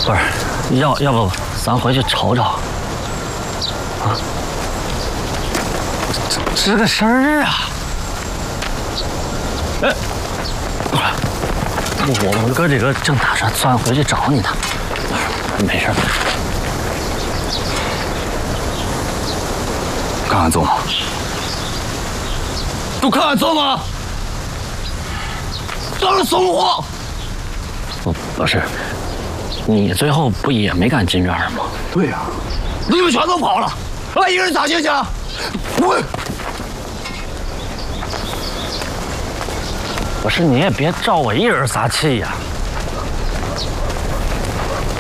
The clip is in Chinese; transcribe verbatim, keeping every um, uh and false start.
不是，要要不咱回去瞅瞅啊？吱个声儿啊！哎，我们哥几个正打算钻回去找你呢。没事。 看看做吗？ 都看看做吗？当然怂货。不不是，你最后不也没敢进院吗？ 对呀、啊， 你们全都跑了，俺一个人咋进去啊？滚！不是，你也别照我一人撒气呀、啊。